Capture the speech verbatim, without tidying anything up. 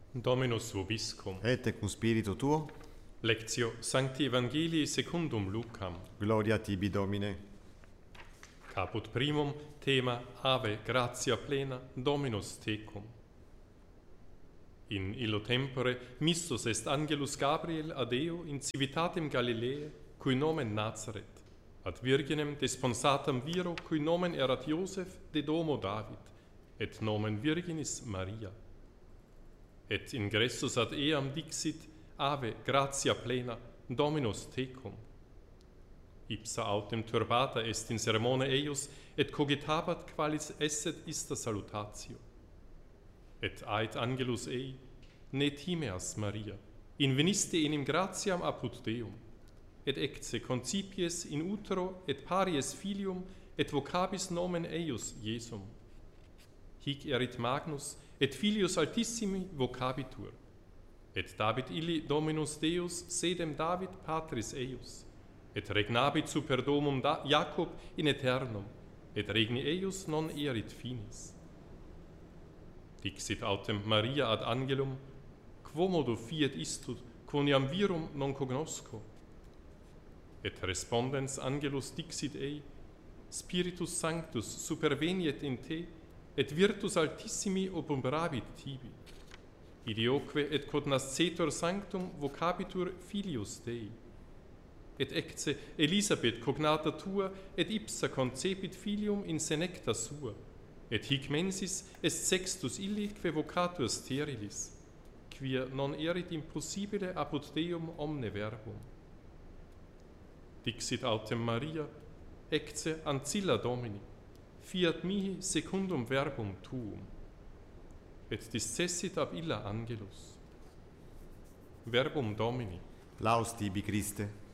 Dominus vobiscum. Et cum spiritu tuo, Lectio Sancti Evangelii secundum Lucam. gloria tibi Domine. Caput primum thema Ave gratia plena Dominus tecum. In illo tempore missus est angelus Gabriel ad eo in civitatem Galileae, cui nomen Nazaret, ad virginem desponsatam viro, cui nomen erat Iosef de domo David, et nomen Virginis Maria. Et ingressus ad eam dixit, Ave gratia plena Dominus tecum. Ipsa autem turbata est in sermone eius, et cogitabat qualis esset ista salutatio. Et ait angelus ei, ne timeas Maria, inveniste enim gratiam apud Deum, et ecce concipies in utero et paries filium, et vocabis nomen eius Iesum. Hic erit Magnus, et filius altissimi vocabitur, et David illi Dominus Deus sedem David patris eius, et regnabit super domum da Jacob in aeternum, et regni eius non erit finis. Dixit autem Maria ad angelum, quomodo fiet istud, quoniam virum non cognosco? Et respondens angelus dixit ei, Spiritus Sanctus superveniet in te, et virtus altissimi obumbrabit tibi. Idioque et quod nascetur sanctum vocabitur filius Dei. Et ecce Elisabeth cognata tua, et ipsa concepit filium in senecta sua, et hic mensis est sextus illi que vocatur sterilis, quia non erit impossibile apud Deum omne verbum. Dixit autem Maria, ecce ancilla Domini, fiat mihi secundum verbum tuum. Et discessit ab illa angelus. Verbum Domini. Laus tibi Christe.